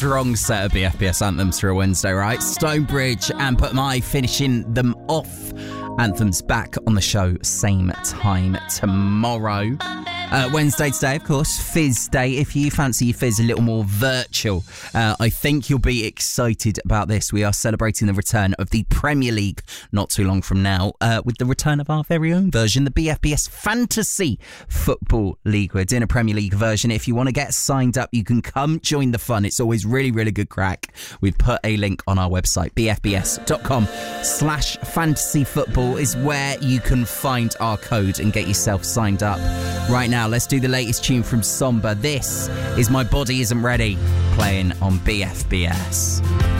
strong set of BFBS anthems for a Wednesday, right? Stonebridge and Put My finishing them off. Anthems back on the show same time tomorrow. Wednesday today, of course, Fizz Day. If you fancy your Fizz a little more virtual, I think you'll be excited about this. We are celebrating the return of the Premier League not too long from now with the return of our very own version, the BFBS Fantasy Football League. We're doing a Premier League version. If you want to get signed up, you can come join the fun. It's always really, really good crack. We've put a link on our website, bfbs.com/fantasyfootball is where you can find our code and get yourself signed up. Right now, let's do the latest tune from Somber. This is My Body Isn't Ready, playing on BFBS.